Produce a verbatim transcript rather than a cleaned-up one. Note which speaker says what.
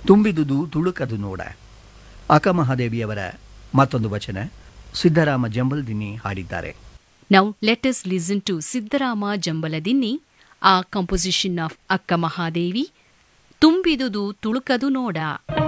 Speaker 1: ತುಂಬಿದುದು ತುಳುಕದು ನೋಡ. ಅಕ್ಕಮಹಾದೇವಿಯವರ ಮತ್ತೊಂದು ವಚನ ಸಿದ್ದರಾಮ ಜಂಬಲ್ದಿನ್ನಿ ಹಾಡಿದ್ದಾರೆ.
Speaker 2: Now let us listen to Siddharama Jambaladinni, a composition of Akka Mahadevi, ತುಂಬಿದುದು ತುಳುಕದು ನೋಡ.